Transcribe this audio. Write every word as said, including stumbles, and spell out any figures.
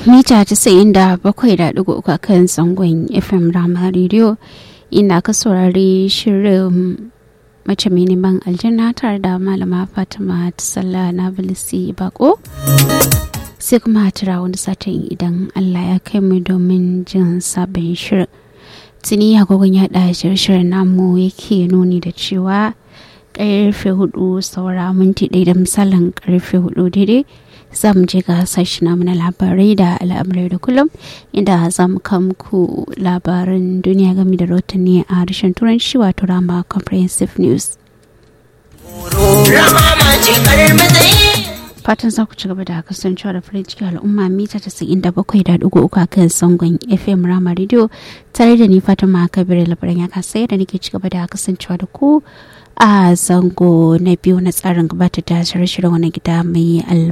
mita casa'in da bakwai da ɗigo uku kan zangon F M Rama Radio inda ka saurari shirin mace mai neman aljanna tare da malama Fatima Tsalla na Bilisi Bako. Sai kuma tara wani satin idan Allah ya kai mu domin jin sabon shirin. Tuni agogon yaɗa shirin namu yake nuni da cewa karfe hudu saura minti ɗaya da misalin karfe hudu daidai za mu je ga sashi namu na labarai da al'amurai da kullum inda za mu kamku labaran duniya game da rahotanni a harshen turanci wato Rama Comprehensive News. Fatan za ku ci gaba da kasancewa da farin ciki al'umma mita tasa'in da bakwai da ɗigo uku a kan zangon F M Rama Radio tare da ni Fatima Kabir labaran ya kasa da nake ci gaba da kasancewa da ku a zango na biyu na tsarin gabatar da shirye-shiryen wani gida mai albarka.